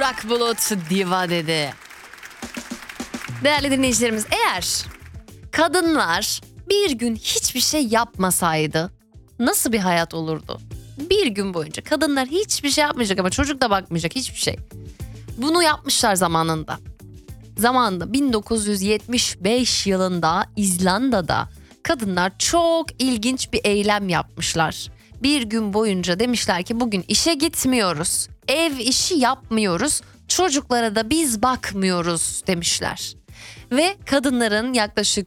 Burak Bulut diva dedi. Değerli dinleyicilerimiz, eğer kadınlar bir gün hiçbir şey yapmasaydı nasıl bir hayat olurdu? Bir gün boyunca kadınlar hiçbir şey yapmayacak ama çocuk da bakmayacak, hiçbir şey. Bunu yapmışlar zamanında. Zamanında 1975 yılında İzlanda'da kadınlar çok ilginç bir eylem yapmışlar. Bir gün boyunca demişler ki bugün işe gitmiyoruz, ev işi yapmıyoruz, çocuklara da biz bakmıyoruz demişler. Ve kadınların yaklaşık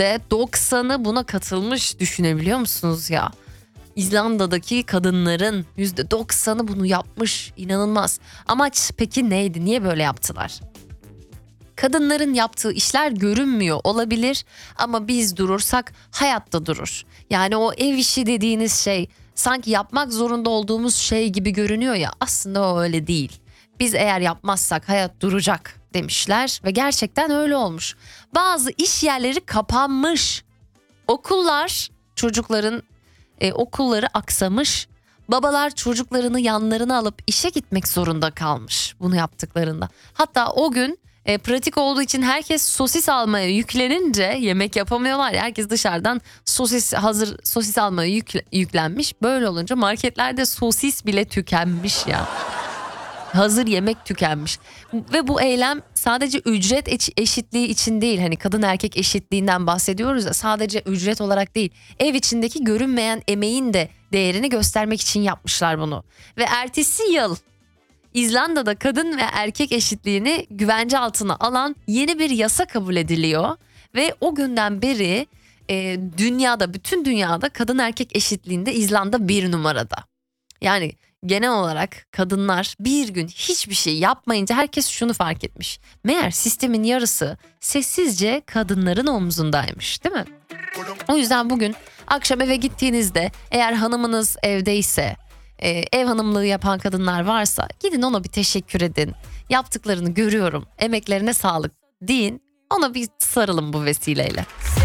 %90'ı buna katılmış, düşünebiliyor musunuz ya? İzlanda'daki kadınların %90'ı bunu yapmış, inanılmaz. Amaç peki neydi, niye böyle yaptılar? Kadınların yaptığı işler görünmüyor olabilir ama biz durursak hayatta durur. Yani o ev işi dediğiniz şey sanki yapmak zorunda olduğumuz şey gibi görünüyor ya, aslında o öyle değil. Biz eğer yapmazsak hayat duracak demişler ve gerçekten öyle olmuş. Bazı iş yerleri kapanmış. Okullar, çocukların okulları aksamış. Babalar çocuklarını yanlarına alıp işe gitmek zorunda kalmış bunu yaptıklarında. Hatta o gün pratik olduğu için herkes sosis almaya yüklenince yemek yapamıyorlar ya, herkes dışarıdan hazır sosis almaya yüklenmiş. Böyle olunca marketlerde sosis bile tükenmiş ya. Hazır yemek tükenmiş. Ve bu eylem sadece ücret eşitliği için değil, hani kadın erkek eşitliğinden bahsediyoruz ya, sadece ücret olarak değil, ev içindeki görünmeyen emeğin de değerini göstermek için yapmışlar bunu. Ve ertesi yıl İzlanda'da kadın ve erkek eşitliğini güvence altına alan yeni bir yasa kabul ediliyor. Ve o günden beri bütün dünyada kadın erkek eşitliğinde İzlanda bir numarada. Yani genel olarak kadınlar bir gün hiçbir şey yapmayınca herkes şunu fark etmiş: meğer sistemin yarısı sessizce kadınların omzundaymış, değil mi? O yüzden bugün akşam eve gittiğinizde, eğer hanımınız evdeyse, ev hanımlığı yapan kadınlar varsa gidin ona bir teşekkür edin. Yaptıklarını görüyorum, emeklerine sağlık deyin, ona bir sarılın bu vesileyle.